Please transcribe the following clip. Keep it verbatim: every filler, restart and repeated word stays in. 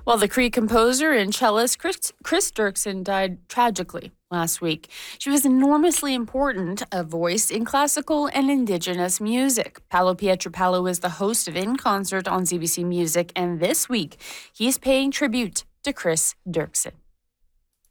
Well, the Cree composer and cellist Chris, Chris Dirksen died tragically last week. She was enormously important, a voice in classical and indigenous music. Paolo Pietropaolo is the host of In Concert on C B C Music, and this week he's paying tribute to Chris Dirksen.